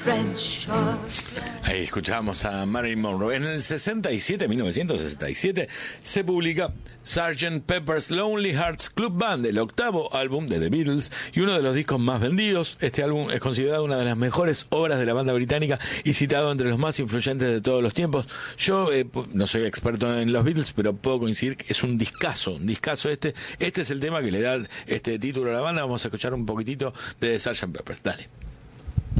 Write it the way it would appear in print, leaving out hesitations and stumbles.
Ahí escuchamos a Marilyn Monroe. En el 1967, se publica Sgt. Pepper's Lonely Hearts Club Band, el octavo álbum de The Beatles y uno de los discos más vendidos. Este álbum es considerado una de las mejores obras de la banda británica y citado entre los más influyentes de todos los tiempos. Yo no soy experto en los Beatles, pero puedo coincidir que es un discazo este. Este es el tema que le da este título a la banda. Vamos a escuchar un poquitito de Sgt. Pepper's. Dale.